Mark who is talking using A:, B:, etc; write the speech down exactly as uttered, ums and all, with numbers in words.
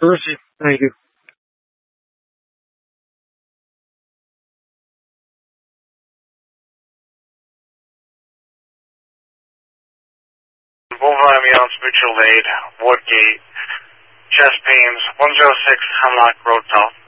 A: Mercy. Thank you.
B: Wolverine Ambulance, mutual aid, Woodgate, chest pains, one oh six Hemlock Road South.